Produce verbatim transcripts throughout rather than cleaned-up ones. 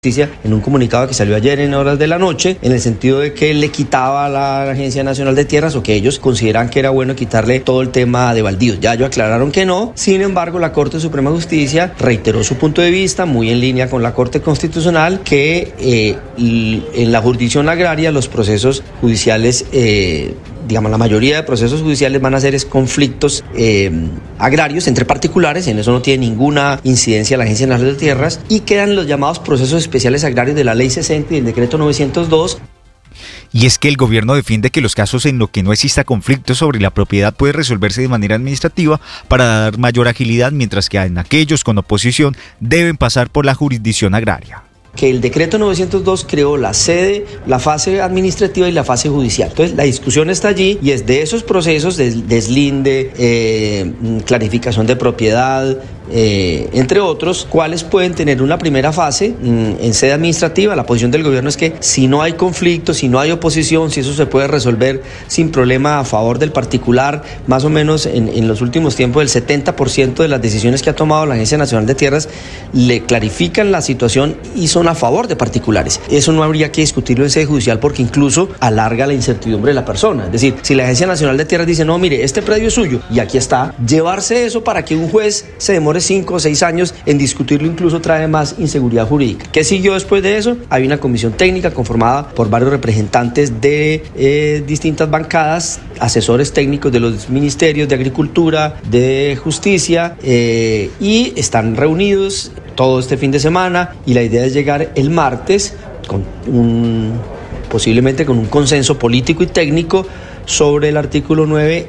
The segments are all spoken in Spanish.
Justicia en un comunicado que salió ayer en horas de la noche, en el sentido de que le quitaba a la Agencia Nacional de Tierras, o que ellos consideran que era bueno quitarle todo el tema de baldíos. Ya ellos aclararon que no. Sin embargo, la Corte Suprema de Justicia reiteró su punto de vista, muy en línea con la Corte Constitucional, que eh, en la jurisdicción agraria los procesos judiciales, eh, digamos, la mayoría de procesos judiciales van a ser es conflictos eh, agrarios entre particulares, en eso no tiene ninguna incidencia la Agencia Nacional de Tierras, y quedan los llamados procesos especiales agrarios de la Ley sesenta y el Decreto novecientos dos. Y es que el gobierno defiende que los casos en los que no exista conflicto sobre la propiedad puede resolverse de manera administrativa para dar mayor agilidad, mientras que en aquellos con oposición deben pasar por la jurisdicción agraria. Que el decreto novecientos dos creó la sede, la fase administrativa y la fase judicial. Entonces la discusión está allí y es de esos procesos de deslinde, eh, clarificación de propiedad, eh, entre otros, cuáles pueden tener una primera fase mm, en sede administrativa. La posición del gobierno es que si no hay conflicto, si no hay oposición, si eso se puede resolver sin problema a favor del particular, más o menos en, en los últimos tiempos el setenta por ciento de las decisiones que ha tomado la Agencia Nacional de Tierras le clarifican la situación y son a favor de particulares. Eso no habría que discutirlo en sede judicial porque incluso alarga la incertidumbre de la persona. Es decir, si la Agencia Nacional de Tierras dice, no, mire, este predio es suyo y aquí está, llevarse eso para que un juez se demore cinco o seis años en discutirlo incluso trae más inseguridad jurídica. ¿Qué siguió después de eso? Hay una comisión técnica conformada por varios representantes de eh, distintas bancadas, asesores técnicos de los ministerios de Agricultura, de Justicia, eh, y están reunidos todo este fin de semana y la idea es llegar el martes con un, posiblemente con un consenso político y técnico sobre el artículo nueve.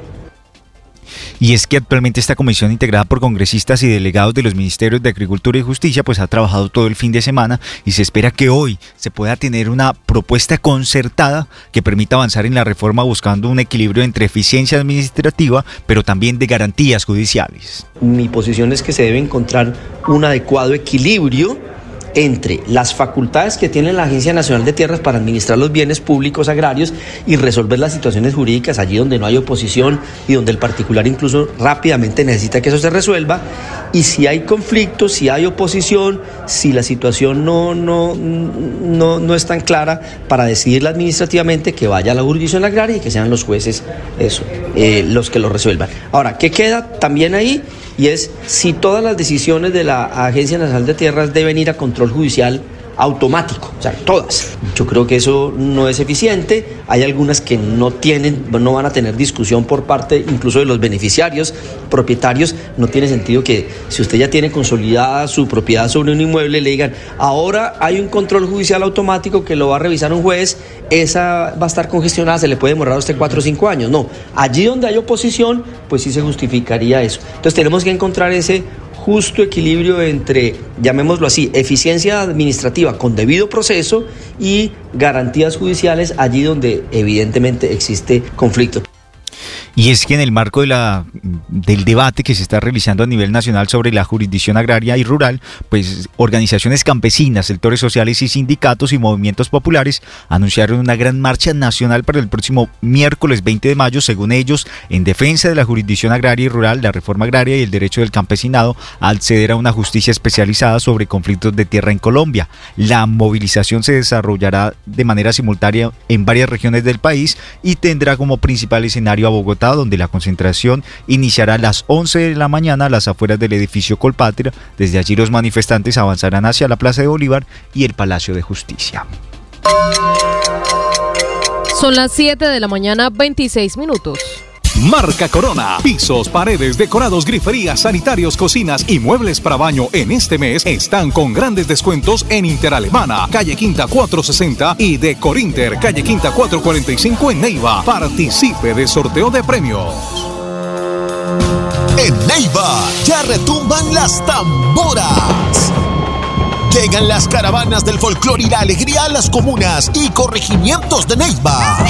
Y es que actualmente esta comisión, integrada por congresistas y delegados de los ministerios de Agricultura y Justicia, pues ha trabajado todo el fin de semana y se espera que hoy se pueda tener una propuesta concertada que permita avanzar en la reforma buscando un equilibrio entre eficiencia administrativa, pero también de garantías judiciales. Mi posición es que se debe encontrar un adecuado equilibrio entre las facultades que tiene la Agencia Nacional de Tierras para administrar los bienes públicos agrarios y resolver las situaciones jurídicas allí donde no hay oposición y donde el particular incluso rápidamente necesita que eso se resuelva, y si hay conflicto, si hay oposición, si la situación no, no, no, no es tan clara para decidirla administrativamente, que vaya a la jurisdicción agraria y que sean los jueces eso, eh, los que lo resuelvan. Ahora, ¿qué queda también ahí? Y es si todas las decisiones de la Agencia Nacional de Tierras deben ir a control judicial automático, o sea, todas. Yo creo que eso no es eficiente. Hay algunas que no tienen, no van a tener discusión por parte incluso de los beneficiarios, propietarios. No tiene sentido que si usted ya tiene consolidada su propiedad sobre un inmueble, le digan, ahora hay un control judicial automático que lo va a revisar un juez, esa va a estar congestionada, se le puede demorar a usted cuatro o cinco años. No, allí donde hay oposición, pues sí se justificaría eso. Entonces tenemos que encontrar ese justo equilibrio entre, llamémoslo así, eficiencia administrativa con debido proceso y garantías judiciales allí donde evidentemente existe conflicto. Y es que en el marco de la, del debate que se está realizando a nivel nacional sobre la jurisdicción agraria y rural, pues organizaciones campesinas, sectores sociales y sindicatos y movimientos populares anunciaron una gran marcha nacional para el próximo miércoles veinte de mayo, según ellos, en defensa de la jurisdicción agraria y rural, la reforma agraria y el derecho del campesinado a acceder a una justicia especializada sobre conflictos de tierra en Colombia. La movilización se desarrollará de manera simultánea en varias regiones del país y tendrá como principal escenario a Bogotá, donde la concentración iniciará a las once de la mañana a las afueras del edificio Colpatria. Desde allí los manifestantes avanzarán hacia la Plaza de Bolívar y el Palacio de Justicia. Son las siete de la mañana, veintiséis minutos. Marca Corona. Pisos, paredes, decorados, griferías, sanitarios, cocinas y muebles para baño en este mes están con grandes descuentos en Interalemana, calle Quinta cuatrocientos sesenta, y de Corinter, calle Quinta cuatrocientos cuarenta y cinco en Neiva. Participe de sorteo de premios. En Neiva ya retumban las tamboras. Llegan las caravanas del folclore y la alegría a las comunas y corregimientos de Neiva.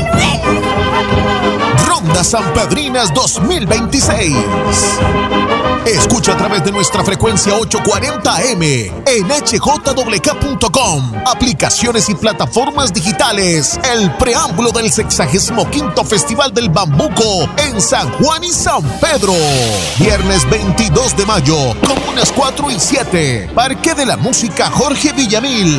Rondas Sanpedrinas dos mil veintiséis. Escucha a través de nuestra frecuencia ochocientos cuarenta A M en H J W K punto com, aplicaciones y plataformas digitales. El preámbulo del sexagésimo quinto Festival del Bambuco en San Juan y San Pedro. Viernes veintidós de mayo, comunas cuatro y siete, Parque de la Música. música Jorge Villamil.